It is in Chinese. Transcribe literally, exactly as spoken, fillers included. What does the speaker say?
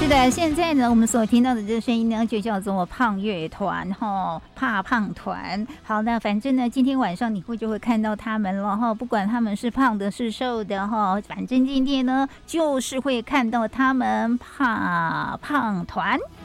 的，现在呢，我们所听到的这个声音呢，就叫做胖乐团哈，怕胖团。好，那反正呢，今天晚上你会就会看到他们了哈，不管他们是胖的，是瘦的哈，反正今天呢，就是会看到他们怕胖团。